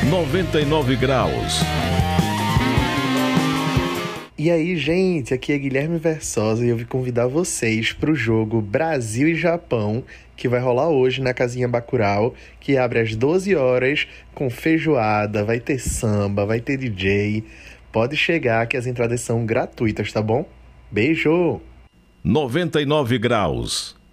99 graus. E aí, gente, aqui é Guilherme Versosa e eu vim convidar vocês para o jogo Brasil e Japão, que vai rolar hoje na Casinha Bacurau, que abre às 12 horas com feijoada, vai ter samba, vai ter DJ. Pode chegar que as entradas são gratuitas, tá bom? Beijo! 99 graus.